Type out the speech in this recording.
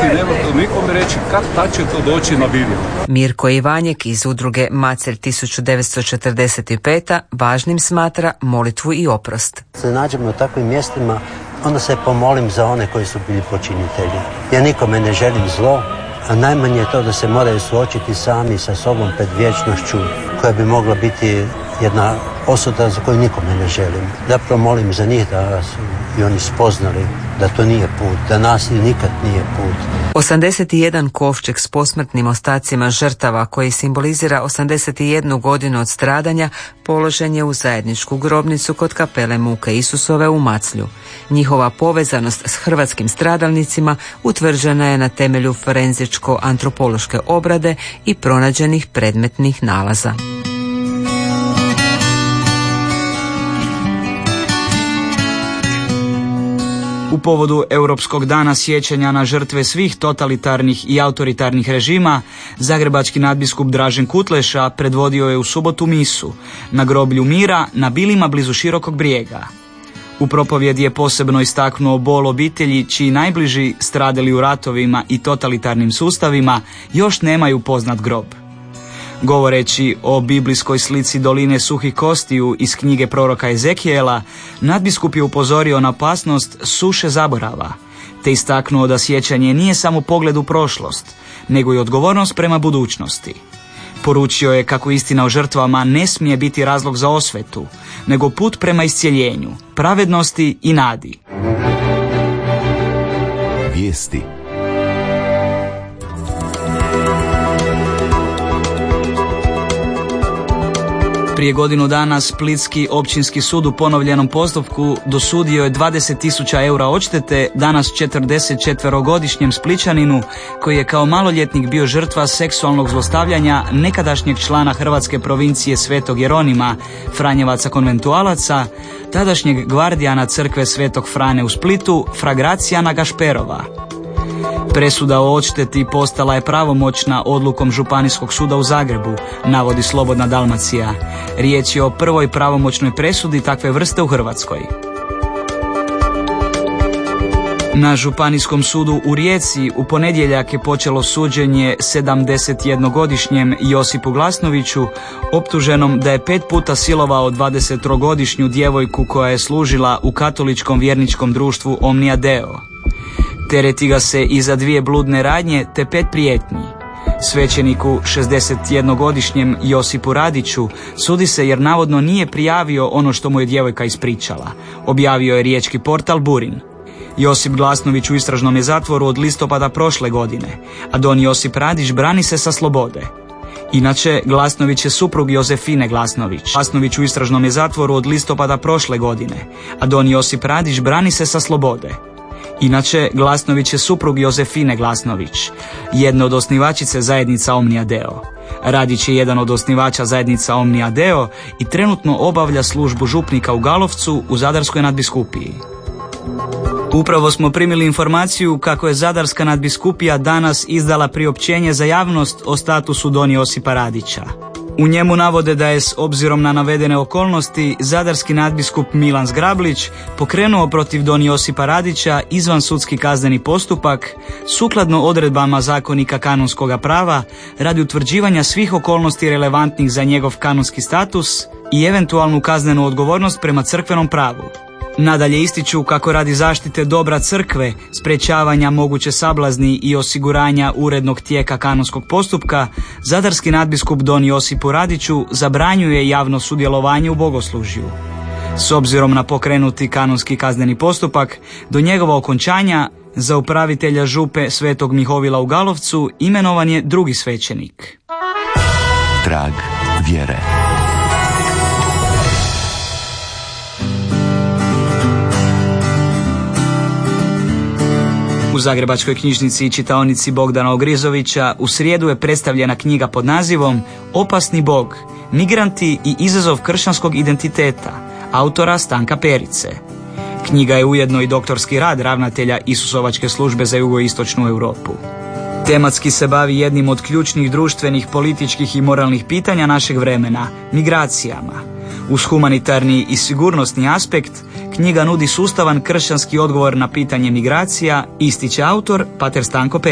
ne može nikome reći kad će to doći na vidjelo. Mirko Ivanjek iz udruge Macelj 1945. važnim smatra molitvu i oprost. Se nađemo u takvim mjestima, onda se pomolim za one koji su bili počinitelji. Ja nikome ne želim zlo, a najmanje je to da se moraju suočiti sami sa sobom pred vječnošću koja bi mogla biti jedna osuda za koju nikome ne želim. Zapravo molim za njih da su i oni spoznali da to nije put, da nasilje nikad nije put. 81 kovčeg s posmrtnim ostacima žrtava koji simbolizira 81 godinu od stradanja položen je u zajedničku grobnicu kod kapele Muke Isusove u Maclju. Njihova povezanost s hrvatskim stradalnicima utvrđena je na temelju forenzičko-antropološke obrade i pronađenih predmetnih nalaza. U povodu Europskog dana sjećanja na žrtve svih totalitarnih i autoritarnih režima, zagrebački nadbiskup Dražen Kutleša predvodio je u subotu misu na groblju mira na Bilima blizu Širokog Brijega. U propovjedi je posebno istaknuo bol obitelji čiji najbliži stradali u ratovima i totalitarnim sustavima još nemaju poznat grob. Govoreći o biblijskoj slici doline suhih kostiju iz knjige proroka Ezekijela, nadbiskup je upozorio na opasnost suše zaborava, te istaknuo da sjećanje nije samo pogled u prošlost, nego i odgovornost prema budućnosti. Poručio je kako istina o žrtvama ne smije biti razlog za osvetu, nego put prema iscjeljenju, pravednosti i nadi. Vijesti. Prije godinu dana Splitski općinski sud u ponovljenom postupku dosudio je 20.000 eura odštete danas 44-godišnjem Splićaninu koji je kao maloljetnik bio žrtva seksualnog zlostavljanja nekadašnjeg člana hrvatske provincije Svetog Jeronima, Franjevaca konventualaca, tadašnjeg gvardijana crkve Svetog Frane u Splitu, fra Gracijana Gašperova. Presuda o odšteti postala je pravomoćna odlukom Županijskog suda u Zagrebu, navodi Slobodna Dalmacija. Riječ je o prvoj pravomoćnoj presudi takve vrste u Hrvatskoj. Na Županijskom sudu u Rijeci u ponedjeljak je počelo suđenje 71-godišnjem Josipu Glasnoviću, optuženom da je 5 puta silovao 23-godišnju djevojku koja je služila u katoličkom vjerničkom društvu Omnia Deo. Tereti ga se i za 2 bludne radnje te 5 prijetnji. Svećeniku 61-godišnjem Josipu Radiću sudi se jer navodno nije prijavio ono što mu je djevojka ispričala, objavio je riječki portal Burin. Josip Glasnović u istražnom je zatvoru od listopada prošle godine, a don Josip Radić brani se sa slobode. Inače, Glasnović je suprug Jozefine Glasnović. Glasnović u istražnom je zatvoru od listopada prošle godine, a don Josip Radić brani se sa slobode. Inače, Glasnović je suprug Jozefine Glasnović, jedna od osnivačice zajednica Omnia Deo. Radić je jedan od osnivača zajednica Omnia Deo i trenutno obavlja službu župnika u Galovcu u Zadarskoj nadbiskupiji. Upravo smo primili informaciju kako je Zadarska nadbiskupija danas izdala priopćenje za javnost o statusu don Josipa Radića. U njemu navode da je s obzirom na navedene okolnosti zadarski nadbiskup Milan Zgrablić pokrenuo protiv don Josipa Radića izvansudski kazneni postupak sukladno odredbama zakonika kanonskoga prava radi utvrđivanja svih okolnosti relevantnih za njegov kanonski status i eventualnu kaznenu odgovornost prema crkvenom pravu. Nadalje ističu kako radi zaštite dobra crkve, sprečavanja moguće sablazni i osiguranja urednog tijeka kanonskog postupka, zadarski nadbiskup don Josipu Radiću zabranjuje javno sudjelovanje u bogoslužju. S obzirom na pokrenuti kanonski kazneni postupak, do njegova okončanja za upravitelja župe Svetog Mihovila u Galovcu imenovan je drugi svećenik. Trag vjere. U Zagrebačkoj knjižnici i čitaonici Bogdana Ogrizovića u srijedu je predstavljena knjiga pod nazivom Opasni Bog, migranti i izazov kršćanskog identiteta, autora Stanka Perice. Knjiga je ujedno i doktorski rad ravnatelja Isusovačke službe za jugoistočnu Europu. Tematski se bavi jednim od ključnih društvenih, političkih i moralnih pitanja našeg vremena, migracijama. Uz humanitarni i sigurnosni aspekt, knjiga nudi sustavan kršćanski odgovor na pitanje migracija, ističe autor pater Stanko Perica.